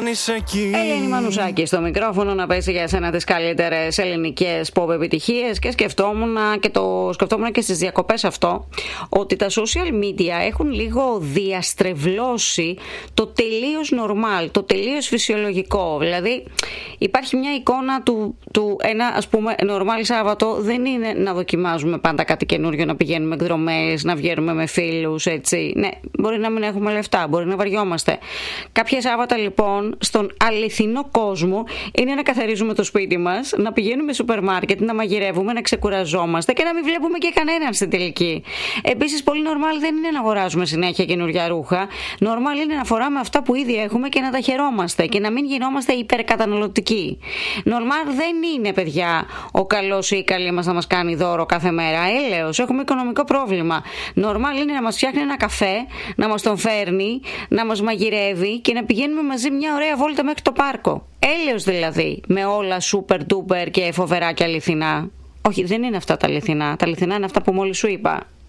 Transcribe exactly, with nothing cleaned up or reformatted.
αν είσαι εκεί. Ελένη Μανουσάκη στο μικρόφωνο, να πέσει για σένα τις καλύτερες ελληνικές pop επιτυχίες. Και σκεφτόμουν και το σκεφτόμουν και στις διακοπές αυτό, ότι τα social media έχουν λίγο διαστρεβλώσει το τελείως normal, το τελείως φυσιολογικό. Δηλαδή υπάρχει μια εικόνα του, του ένα ας πούμε normal Σάββατο δεν είναι να δοκιμάζουμε πάντα κάτι καινούριο, να πηγαίνουμε εκδρομές, να βγαίνουμε με φίλους, έτσι. Ναι, μπορεί να μην έχουμε λεφτά, μπορεί να βαριόμαστε. Κάποια Σάββατα λοιπόν στον αληθινό κόσμο είναι να καθαρίζουμε το σπίτι μας, να πηγαίνουμε σούπερ μάρκετ, να μαγειρεύουμε, να ξεκουραζόμαστε και να μην βλέπουμε και κανέναν στην τελική. Επίσης, πολύ normal δεν είναι να αγοράζουμε συνέχεια καινούργια ρούχα. Normal είναι να φοράμε αυτά που ήδη έχουμε και να τα χαιρόμαστε και να μην γινόμαστε υπερκαταναλωτικοί. Normal δεν είναι, παιδιά, ο καλός ή η καλή μας να μας κάνει δώρο κάθε μέρα. Έλεος, έχουμε οικονομικό πρόβλημα. Normal είναι να μας φτιάχνει ένα καφέ, να μας τον φέρνει, να μας μαγειρεύει και να πηγαίνουμε μαζί μια ωραία βόλτα μέχρι το πάρκο. Έλεος δηλαδή, με όλα super duper και φοβερά και αληθινά. Όχι, δεν είναι αυτά τα αληθινά. Τα αληθινά είναι αυτά που μόλις σου είπα.